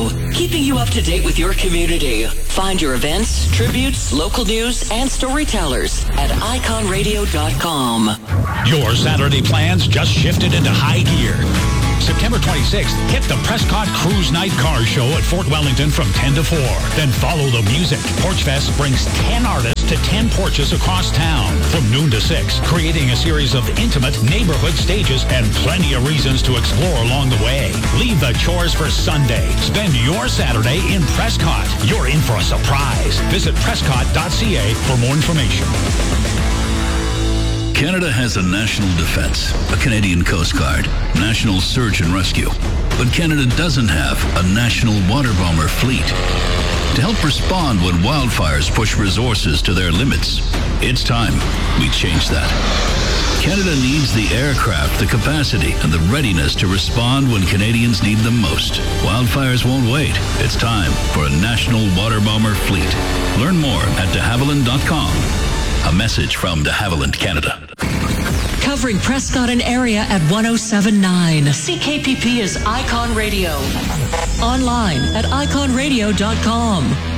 Radio, keeping you up to date with your community. Find your events, tributes, local news, and storytellers at iconradio.com. Your Saturday plans just shifted into high gear. September 26th, hit the Prescott Cruise Night Car Show at Fort Wellington from 10 to 4. Then follow the music. Porchfest brings 10 artists to 10 porches across town from noon to 6, creating a series of intimate neighborhood stages and plenty of reasons to explore along the way. Leave the chores for Sunday. Spend your Saturday in Prescott. You're in for a surprise. Visit prescott.ca for more information. Canada has a national defense, a Canadian Coast Guard, national search and rescue. But Canada doesn't have a national water bomber fleet. To help respond when wildfires push resources to their limits, it's time we change that. Canada needs the aircraft, the capacity, and the readiness to respond when Canadians need them most. Wildfires won't wait. It's time for a national water bomber fleet. Learn more at de Havilland.com. A message from de Havilland, Canada. Covering Prescott and area at 107.9. CKPP is Icon Radio. Online at iconradio.com.